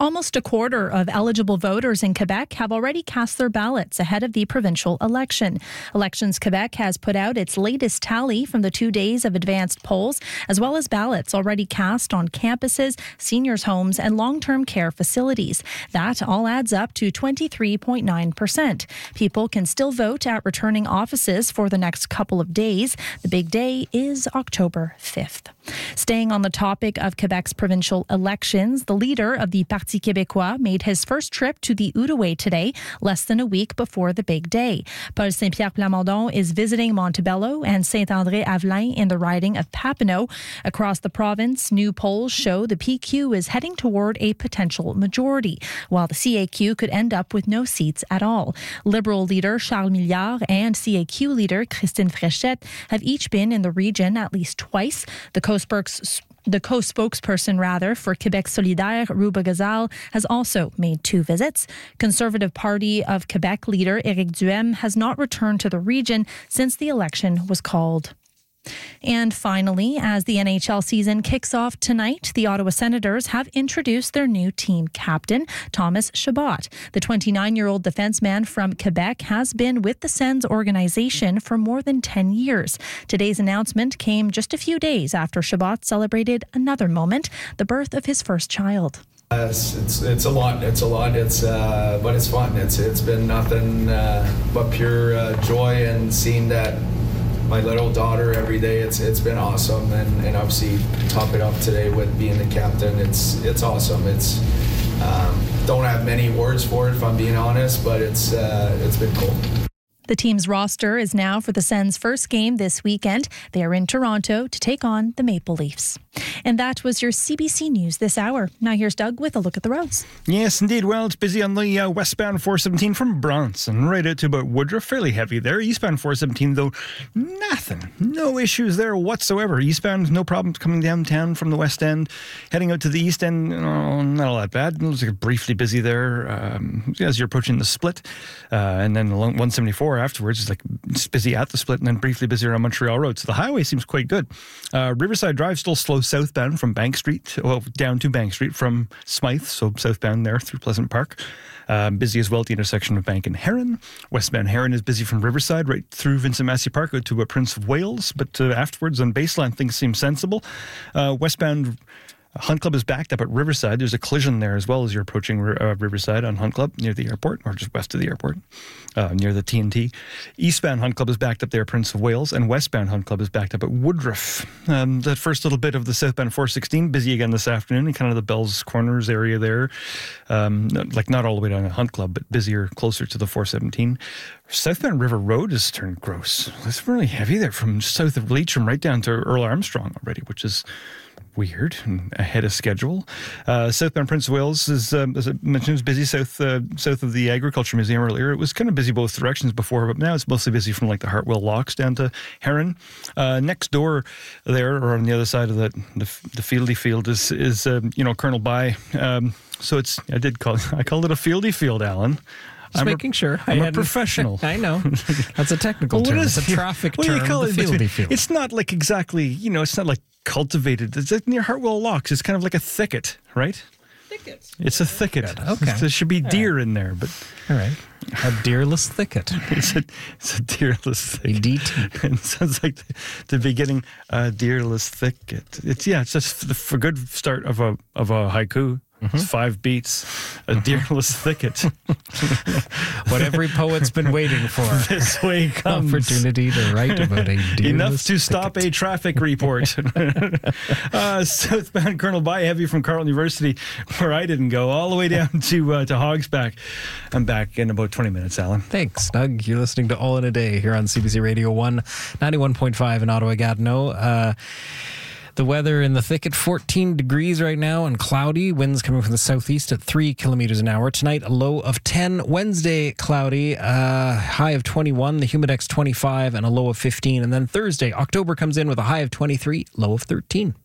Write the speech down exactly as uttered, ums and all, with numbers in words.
Almost a quarter of eligible voters in Quebec have already cast their ballots ahead of the provincial election. Elections Quebec has put out its latest tally from the two days of advanced polls, as well as ballots already cast on campuses, seniors' homes, and long-term care facilities. That all adds up to twenty-three point nine percent. People can still vote at returning offices for the next couple of days. The big day is October fifth. Staying on the topic of Quebec's provincial elections, the leader of the Parti Québécois made his first trip to the Outaouais today, less than a week before the big day. Paul Saint-Pierre Plamondon is visiting Montebello and Saint-André-Avelin in the riding of Papineau. Across the province, new polls show the P Q is heading toward a potential majority, while the C A Q could end up with no seats at all. Liberal leader Charles Milliard and C A Q leader Christine Fréchette have each been in the region at least twice. The co-spokes The co-spokesperson, rather, for Québec Solidaire, Rouba Ghazal, has also made two visits. Conservative Party of Quebec leader Éric Duhem has not returned to the region since the election was called. And finally, as the N H L season kicks off tonight, the Ottawa Senators have introduced their new team captain, Thomas Chabot. The twenty-nine-year-old defenseman from Quebec has been with the Sens organization for more than ten years. Today's announcement came just a few days after Chabot celebrated another moment, the birth of his first child. Uh, it's, it's it's a lot. It's a lot. It's uh, but it's fun. It's it's been nothing uh, but pure uh, joy, and seeing that my little daughter every day. It's it's been awesome, and, and obviously top it up today with being the captain. It's it's awesome. It's um, don't have many words for it if I'm being honest, but it's uh, it's been cool. The team's roster is now for the Sens' first game this weekend. They are in Toronto to take on the Maple Leafs. And that was your C B C News this hour. Now here's Doug with a look at the roads. Yes, indeed. Well, it's busy on the uh, westbound four seventeen from Bronson right out to about Woodruff. Fairly heavy there. Eastbound four seventeen, though, nothing. No issues there whatsoever. Eastbound, no problems coming downtown from the west end. Heading out to the east end, oh, not all that bad. It looks like briefly busy there um, as you're approaching the split. Uh, and then along one seventy-four afterwards is like it's busy at the split and then briefly busy around Montreal Road. So the highway seems quite good. Uh, Riverside Drive still slow southbound from Bank Street, well, down to Bank Street from Smythe, so southbound there through Pleasant Park. Uh, busy as well at the intersection of Bank and Heron. Westbound Heron is busy from Riverside right through Vincent Massey Park out to uh, Prince of Wales, but uh, afterwards on Baseline things seem sensible. Uh, westbound Hunt Club is backed up at Riverside. There's a collision there as well as you're approaching uh, Riverside on Hunt Club near the airport, or just west of the airport, uh, near the T N T. Eastbound Hunt Club is backed up there at Prince of Wales, and westbound Hunt Club is backed up at Woodruff. Um, that first little bit of the southbound four sixteen, busy again this afternoon in kind of the Bells Corners area there. Um, like not all the way down to Hunt Club, but busier closer to the four seventeen. Southbound River Road has turned gross. It's really heavy there from south of Leitrim right down to Earl Armstrong already, which is weird and ahead of schedule. Uh, southbound Prince of Wales is, um, as I mentioned, was busy south uh, south of the Agriculture Museum earlier. It was kind of busy both directions before, but now it's mostly busy from like the Hartwell Locks down to Heron. Uh, next door there, or on the other side of the the, the Fieldy Field, is is um, you know Colonel By. Um, so it's I did call I called it a Fieldy Field, Alan. Just I'm making a, sure. I'm I a professional. I know. That's a technical well, term. Is, it's a traffic what term. Do you call the it? Fieldy Field. It's not like exactly, you know, it's not like cultivated. It's like near Hartwell Locks. It's kind of like a thicket, right? Thicket. It's a thicket. Okay. There should be deer in there, but all right. A deerless thicket. it's, a, it's a deerless thicket. A D T. It sounds like the, the beginning. A deerless thicket. It's yeah. It's just a good start of a of a haiku. Mm-hmm. It's five beats, a deerless thicket. What every poet's been waiting for. This way comes. Opportunity to write about a deerless Enough to thicket. stop a traffic report. uh, southbound Colonel By heavy from Carleton University, where I didn't go, all the way down to uh, to Hogsback. I'm back in about twenty minutes, Alan. Thanks, Doug. You're listening to All in a Day here on C B C Radio one, ninety-one point five in Ottawa-Gatineau. Uh, The weather in the thicket, fourteen degrees right now and cloudy. Winds coming from the southeast at three kilometers an hour. Tonight, a low of ten. Wednesday, cloudy, uh, high of twenty-one. The Humidex twenty-five and a low of fifteen. And then Thursday, October comes in with a high of twenty-three, low of thirteen.